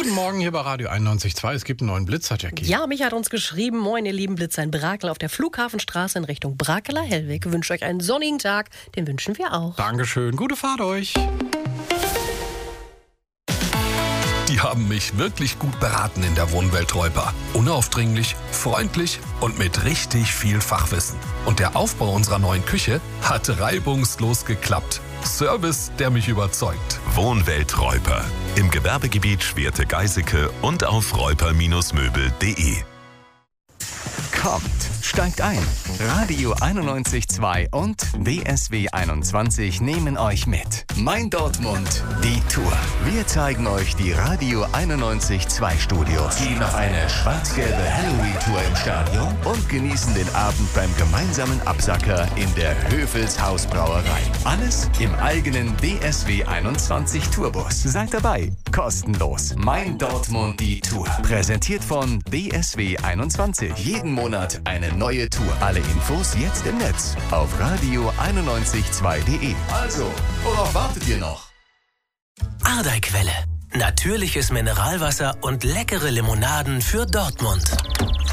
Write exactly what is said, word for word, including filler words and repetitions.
Guten Morgen hier bei Radio einundneunzig Komma zwei. Es gibt einen neuen Blitzer, Jackie. Ja, mich hat uns geschrieben, moin ihr lieben Blitzer in Brakel auf der Flughafenstraße in Richtung Brakeler-Hellweg. Ich wünsche euch einen sonnigen Tag, den wünschen wir auch. Dankeschön, gute Fahrt euch. Die haben mich wirklich gut beraten in der Wohnwelt Reuper. Unaufdringlich, freundlich und mit richtig viel Fachwissen. Und der Aufbau unserer neuen Küche hat reibungslos geklappt. Service, der mich überzeugt. Wohnwelt Reuper. Im Gewerbegebiet Schwerte-Geiseke und auf reuper Bindestrich möbel punkt de. Kommt, steigt ein. Radio einundneunzig Komma zwei und W S W einundzwanzig nehmen euch mit. Mein Dortmund, die Tour. Wir zeigen euch die Radio einundneunzig Komma zwei Studios, gehen auf eine schwarz-gelbe Halloween-Tour im Stadion und genießen den Abend beim gemeinsamen Absacker in der Höfels Hausbrauerei. Alles im eigenen W S W einundzwanzig Tourbus. Seid dabei, kostenlos. Mein Dortmund, die Tour. Präsentiert von W S W einundzwanzig. Jeden Monat eine neue Tour. Alle Infos jetzt im Netz auf radio einundneunzig Komma zwei punkt de. Also, worauf wartet ihr noch? Ardeiquelle. Natürliches Mineralwasser und leckere Limonaden für Dortmund.